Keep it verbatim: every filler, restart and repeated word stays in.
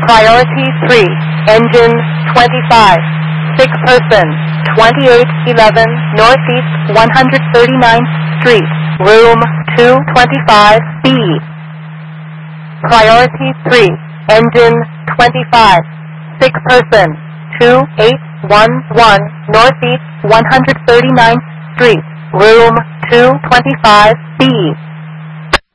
Priority three, engine twenty-five, sick person, twenty-eight eleven Northeast one hundred thirty-ninth Street, room two twenty-five B. Priority three, engine twenty-five, sick person, two eight one one Northeast one hundred thirty-ninth Street, room two twenty-five B.